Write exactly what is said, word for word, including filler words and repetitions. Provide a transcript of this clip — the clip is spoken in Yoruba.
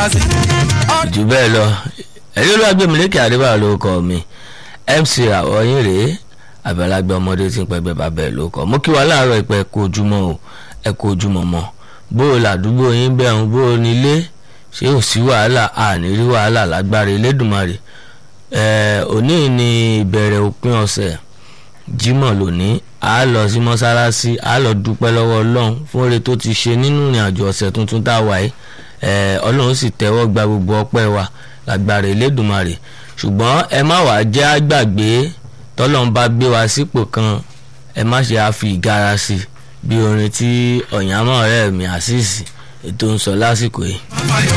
sí. jù bẹ́ẹ̀ lọ ẹ̀rí ló wá gbé mi lékè àríwá lórúkọ mi M C àwọn yín rèé àgbàlagbà ọmọdé tí ń pẹgbẹ́ bàbá ẹ̀ lórúkọ mo kí wa láàárọ̀ ìpẹ́ ẹ̀kọ́ ojúmọ́ o ẹ̀kọ́ ojúmọ́ mọ́ bó o làdúgbò yín bẹ́ẹ̀ ń bó o nílé ṣé ò sí wàhálà àní rí wàhálà lágbára Elédùmarè ẹ̀ òní ni ìbẹ̀rẹ̀ òpin ọ̀sẹ̀ Jímọ̀ lónìí a lọ sí mọ́sálásí a lọ dúpẹ́ lọ́wọ́ Ọlọ́run fún oore tó ti ṣe nínú ìrìn àjò ọ̀sẹ̀ tuntun tá a wà yìí ẹ̀ Ọlọ́run sì tẹ́wọ́ gba gbogbo ọpẹ́ wa lágbára Elédùmarè ṣùgbọ́n ẹ má wàá jẹ́ àgbàgbé tọ́lọ́run bá gbé wa sípò kan ẹ má ṣe àfi ìgara sí bí orin tí ọ̀yàmọ̀ ọ̀rẹ́ mi àṣìṣì ètò ń sọ lásìkò yìí.